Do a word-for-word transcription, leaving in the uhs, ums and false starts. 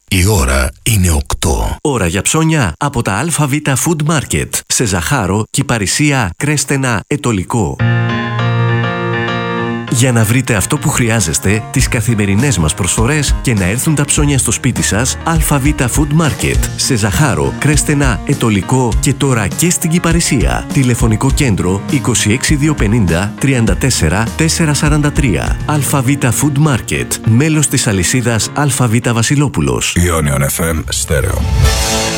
Η ώρα είναι οκτώ. Ώρα για ψώνια από τα ΑΒ Food Market σε Ζαχάρο, Κυπαρισία, Κρέστενα, Ετωλικό. Για να βρείτε αυτό που χρειάζεστε, τις καθημερινές μας προσφορές και να έρθουν τα ψώνια στο σπίτι σας, ΑΒ Food Market σε Ζαχάρο, Κρέστενα, Ετωλικό και τώρα και στην Κυπαρισία. Τηλεφωνικό κέντρο είκοσι έξι διακόσια πενήντα τριάντα τέσσερα τετρακόσια σαράντα τρία. ΑΒ Food Market, μέλος της αλυσίδας ΑΒ Βασιλόπουλος. Ionion εφ εμ Stereo.